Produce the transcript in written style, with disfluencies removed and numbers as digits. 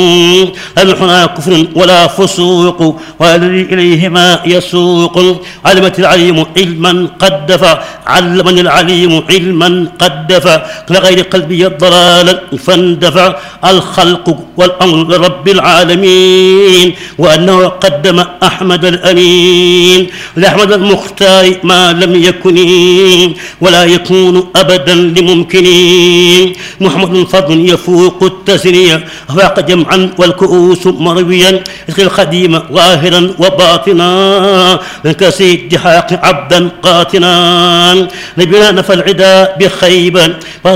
الحنا كفر ولا فسوق والذي إليهما يسوق. علمت العليم علما قد دفع علمني العليم علما قد دفع لغير قلبي ضلالا فاندفع. الخلق والأمر لرب العالمين وأنه قدم أحمد الأمين لأحمد المختار ما لم يكن ولا يكون أبدا لممكن. محمد فضل يفوق التسنية فاق جمعا والكؤوس مرويا يسقي الخديم ظاهرا وباطنا كسيد حاق عبدا قاتنا. نبينا نفى العدا بخيبا